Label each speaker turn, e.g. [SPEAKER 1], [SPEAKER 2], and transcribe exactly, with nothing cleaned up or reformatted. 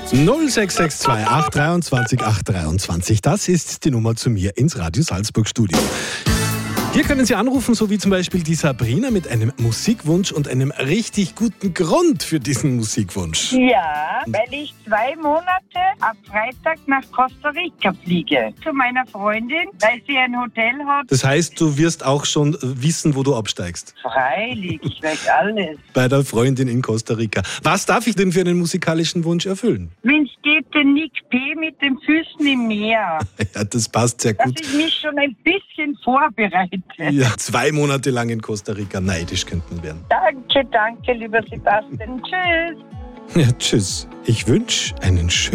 [SPEAKER 1] null sechs sechs zwei acht zwei acht acht zwei. Das ist die Nummer zu mir ins Radio Salzburg Studio. Hier können Sie anrufen, so wie zum Beispiel die Sabrina mit einem Musikwunsch und einem richtig guten Grund für diesen Musikwunsch.
[SPEAKER 2] Ja, weil ich zwei Monate am Freitag nach Costa Rica fliege. Zu meiner Freundin, weil sie ein Hotel hat.
[SPEAKER 1] Das heißt, du wirst auch schon wissen, wo du absteigst.
[SPEAKER 2] Freilich, ich weiß alles.
[SPEAKER 1] Bei der Freundin in Costa Rica. Was darf ich denn für einen musikalischen Wunsch erfüllen?
[SPEAKER 2] Wenn es geht, den Nick P. mit den Füßen im Meer.
[SPEAKER 1] Ja, das passt sehr gut.
[SPEAKER 2] Dass ich mich schon ein bisschen vorbereite.
[SPEAKER 1] Ja, zwei Monate lang in Costa Rica. Neidisch könnte man werden.
[SPEAKER 2] Danke, danke, lieber Sebastian. Tschüss.
[SPEAKER 1] Ja, tschüss. Ich wünsche einen schönen